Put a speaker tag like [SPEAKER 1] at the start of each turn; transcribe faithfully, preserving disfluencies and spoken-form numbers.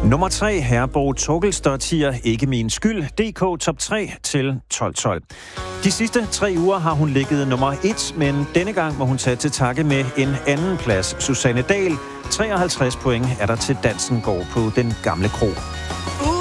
[SPEAKER 1] Nummer tre, Herborg Torgelsdottir, Ikke min skyld, D K top tre til tolv tolv. De sidste tre uger har hun ligget nummer et, men denne gang må hun tage til takke med en anden plads. Susanne Dahl, treoghalvtreds point er der til Dansen går på den gamle kro.